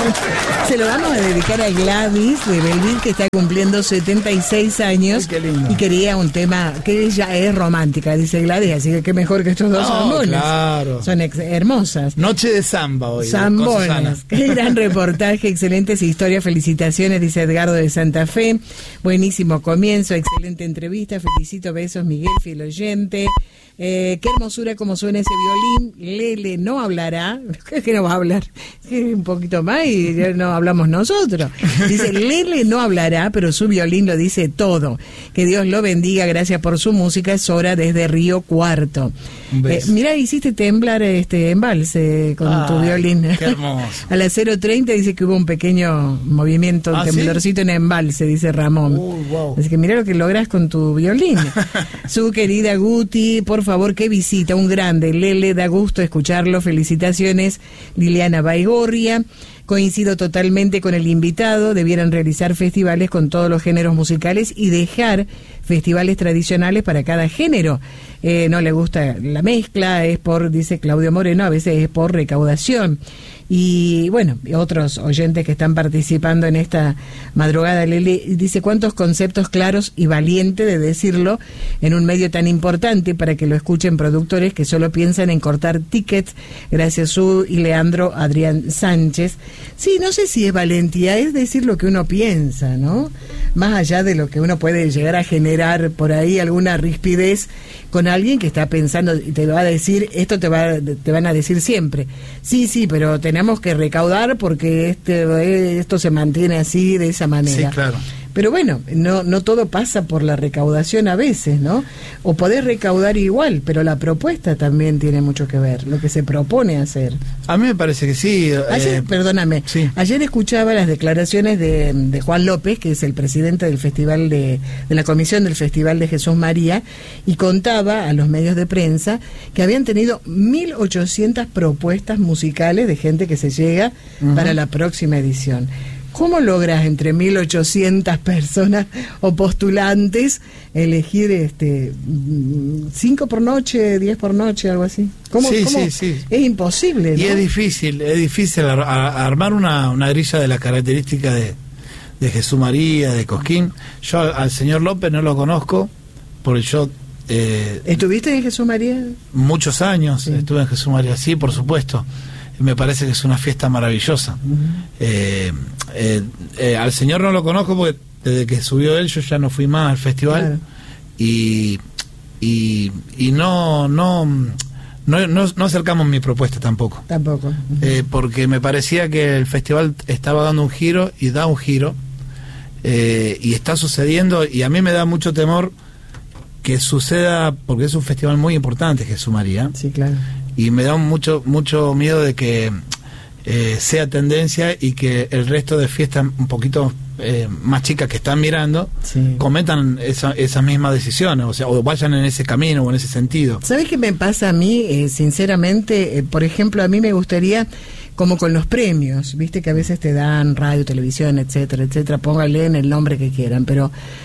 Se lo vamos a dedicar a Gladys de Belville, que está cumpliendo 76 años. Ay, qué lindo. Y quería un tema que ella es romántica, dice Gladys, así que qué mejor que estos dos zambones. Claro. Son hermosas. Noche de samba hoy. Zambones. Qué gran reportaje, excelentes historias, felicitaciones, dice Edgardo de Santa Fe. Buenísimo comienzo, excelente entrevista, felicito, besos, Miguel, fiel oyente. Qué hermosura como suena ese violín. Lele no hablará. ¿Qué no va a hablar? Un poquito más y ya no hablamos nosotros. Dice, Lele no hablará, pero su violín lo dice todo. Que Dios lo bendiga, gracias por su música. Es hora desde Río Cuarto. Mira, hiciste temblar embalse con tu violín. Qué hermoso. A las 0:30 dice que hubo un pequeño movimiento, un temblorcito, ¿sí? En embalse, dice Ramón. Wow. Así que mira lo que logras con tu violín. Su querida Guti, por favor, qué visita, un grande. Lele, da gusto escucharlo. Felicitaciones, Liliana Baigorria. Coincido totalmente con el invitado, debieran realizar festivales con todos los géneros musicales y dejar festivales tradicionales para cada género. No le gusta la mezcla, es por, dice Claudio Moreno, a veces es por recaudación. Y bueno, otros oyentes que están participando en esta madrugada, Lele dice cuántos conceptos claros y valiente de decirlo en un medio tan importante para que lo escuchen productores que solo piensan en cortar tickets. Gracias Su y Leandro Adrián Sánchez. Sí, no sé si es valentía, es decir lo que uno piensa, ¿no? Más allá de lo que uno puede llegar a generar por ahí alguna rispidez con alguien que está pensando y te va a decir, esto te van a decir siempre. Sí, pero tenemos que recaudar porque esto se mantiene así, de esa manera. Sí, claro. Pero bueno, no todo pasa por la recaudación a veces, ¿no? O podés recaudar igual, pero la propuesta también tiene mucho que ver, lo que se propone hacer. A mí me parece que sí. Ayer, perdóname, sí. Ayer escuchaba las declaraciones de Juan López, que es el presidente del festival de la comisión del Festival de Jesús María, y contaba a los medios de prensa que habían tenido 1.800 propuestas musicales de gente que se llega para la próxima edición. ¿Cómo logras entre 1.800 personas o postulantes elegir 5 por noche, 10 por noche, algo así? ¿Cómo? Sí. Es imposible, ¿no? Y es difícil armar una grilla de las características de Jesús María, de Cosquín. Yo al señor López no lo conozco, porque yo... ¿Estuviste en Jesús María? Muchos años estuve en Jesús María, sí, por supuesto. Me parece que es una fiesta maravillosa. Al señor no lo conozco porque desde que subió él yo ya no fui más al festival. Claro. Y no acercamos mi propuesta tampoco. Porque me parecía que el festival estaba dando un giro y da un giro y está sucediendo, y a mí me da mucho temor que suceda, porque es un festival muy importante, Jesús María. Sí, claro. Y me da mucho miedo de que sea tendencia y que el resto de fiestas un poquito más chicas que están mirando cometan esas mismas decisiones, o sea, o vayan en ese camino o en ese sentido. ¿Sabes qué me pasa a mí? Sinceramente, por ejemplo, a mí me gustaría, como con los premios, viste que a veces te dan radio, televisión, etcétera, pónganle en el nombre que quieran, pero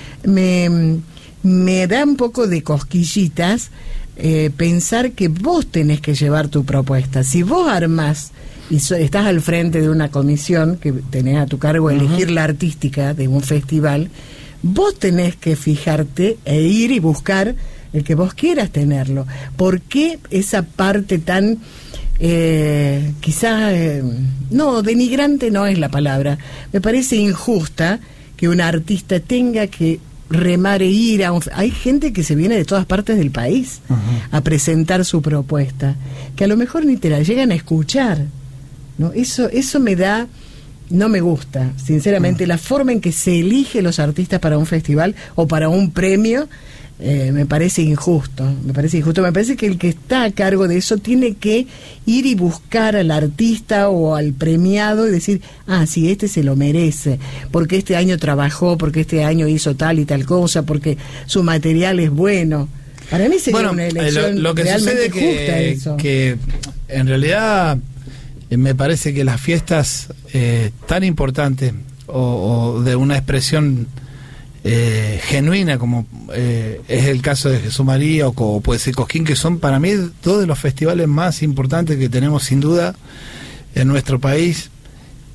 me da un poco de cosquillitas pensar que vos tenés que llevar tu propuesta. Si vos armás y estás al frente de una comisión que tenés a tu cargo elegir la artística de un festival, vos tenés que fijarte e ir y buscar el que vos quieras tenerlo. ¿Por qué esa parte tan quizás no, denigrante no es la palabra, me parece injusta que un artista tenga que remar e ir hay gente que se viene de todas partes del país a presentar su propuesta, que a lo mejor ni te la llegan a escuchar, ¿no? Eso no me gusta, sinceramente, la forma en que se elige los artistas para un festival o para un premio. Me parece injusto, me parece que el que está a cargo de eso tiene que ir y buscar al artista o al premiado y decir, sí, este se lo merece, porque este año trabajó, porque este año hizo tal y tal cosa, porque su material es bueno. Para mí sería una elección lo que realmente sucede justa eso. Que en realidad me parece que las fiestas tan importantes o de una expresión genuina como es el caso de Jesús María o puede ser Cosquín, que son para mí dos de los festivales más importantes que tenemos sin duda en nuestro país,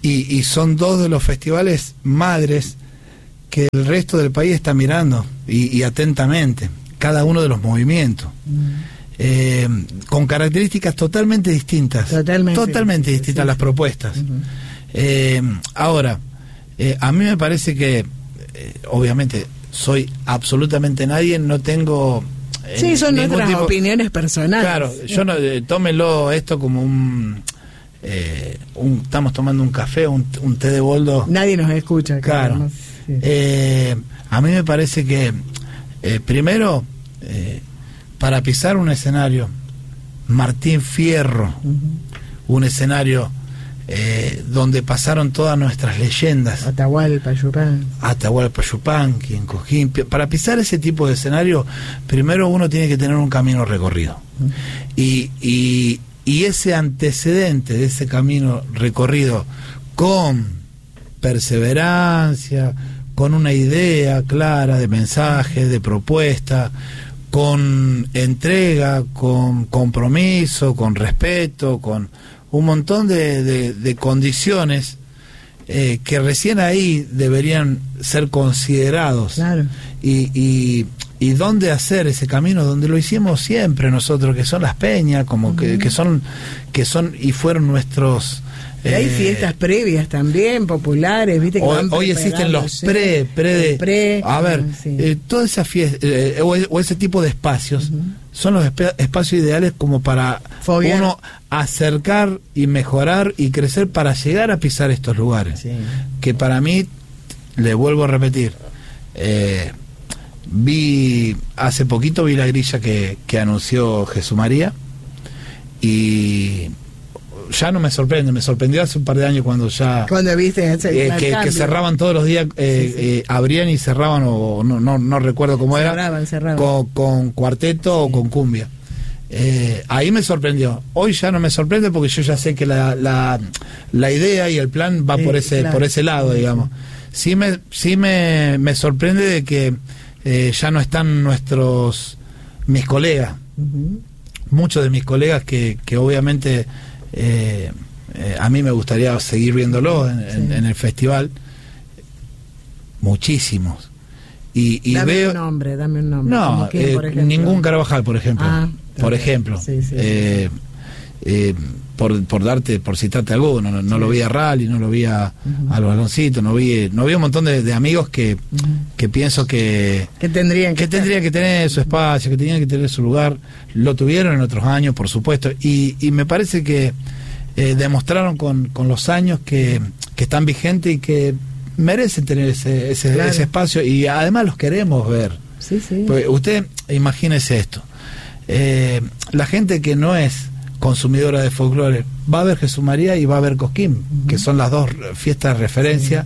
y son dos de los festivales madres que el resto del país está mirando y atentamente, cada uno de los movimientos. Con características totalmente distintas. Totalmente distintas las propuestas. Ahora, a mí me parece que, obviamente, soy absolutamente nadie, no tengo... Sí, son nuestras opiniones personales. Claro, yo no, tómelo esto como estamos tomando un café, un té de boldo. Nadie nos escucha. Claro. Sí. A mí me parece que, primero, para pisar un escenario, Martín Fierro, un escenario donde pasaron todas nuestras leyendas. Atahualpa Yupanqui, en Cosquín. Para pisar ese tipo de escenario, primero uno tiene que tener un camino recorrido. Y ese antecedente de ese camino recorrido con perseverancia, con una idea clara de mensaje, de propuesta, con entrega, con compromiso, con respeto, con un montón de condiciones que recién ahí deberían ser considerados. Claro. Y dónde hacer ese camino, donde lo hicimos siempre nosotros, que son las peñas, como que son y fueron nuestros... hay fiestas previas también, populares, ¿viste? Que hoy existen los pre. A ver, toda esa fiesta, o ese tipo de espacios, son los espacios ideales como para uno acercar y mejorar y crecer para llegar a pisar estos lugares. Sí. Que para mí, le vuelvo a repetir, hace poquito vi la grilla que anunció Jesús María y ya no me sorprende, me sorprendió hace un par de años cuando viste que cerraban todos los días, abrían y cerraban, o no recuerdo cómo cerraban. Con cuarteto o con cumbia. Ahí me sorprendió. Hoy ya no me sorprende porque yo ya sé que la idea y el plan va por ese lado, digamos. Sí me sorprende de que ya no están mis colegas, muchos de mis colegas que obviamente a mí me gustaría seguir viéndolo en el festival, muchísimos. Dame un nombre. No, quién, ningún Carvajal, por ejemplo. Por ejemplo. Por citarte alguno, no lo vi a Rally, no lo vi a los Baloncitos, no vi un montón de amigos que pienso que tendrían que tener su espacio, que tenían que tener su lugar. Lo tuvieron en otros años, por supuesto, y me parece que demostraron con los años que están vigentes y que merecen tener ese espacio, y además los queremos ver. Porque usted imagínese esto, la gente que no es consumidora de folclore va a ver Jesús María y va a ver Cosquín, que son las dos fiestas de referencia,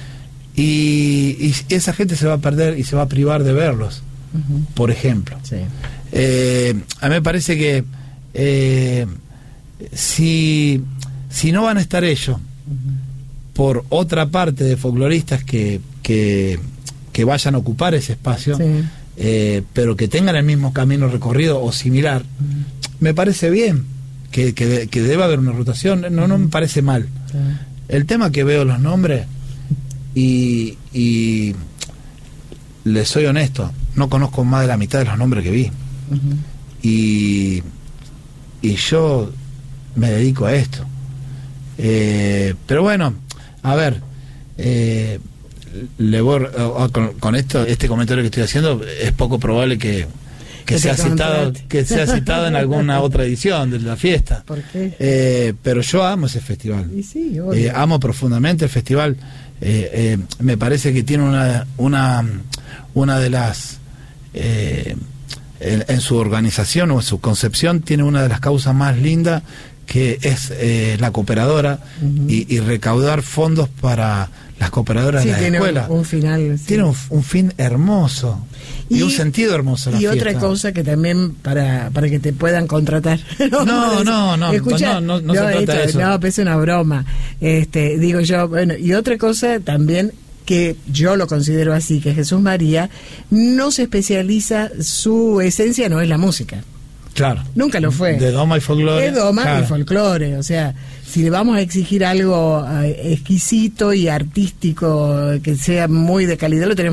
y esa gente se va a perder y se va a privar de verlos, por ejemplo. A mí me parece que si no van a estar ellos por otra parte de folcloristas que vayan a ocupar ese espacio, pero que tengan el mismo camino recorrido o similar, me parece bien que deba haber una rotación, no me parece mal. El tema que veo los nombres y les soy honesto, no conozco más de la mitad de los nombres que vi, y yo me dedico a esto, pero bueno, a ver, con este comentario que estoy haciendo, es poco probable que sea citado en alguna otra edición de la fiesta. ¿Por qué? Pero yo amo ese festival. Amo profundamente el festival. Me parece que tiene una de las en su organización o en su concepción, tiene una de las causas más lindas, que es la cooperadora, y recaudar fondos para las cooperadoras de la escuela. Tiene un fin hermoso y un sentido hermoso. Y otra cosa que también para que te puedan contratar. No se trata de eso. No, es una broma. Digo yo, bueno, y otra cosa también que yo lo considero así, que Jesús María no se especializa, su esencia no es la música. Claro. Nunca lo fue. De doma y folclore. De doma y folclore, o sea, Si le vamos a exigir algo exquisito y artístico, que sea muy de calidad, lo tenemos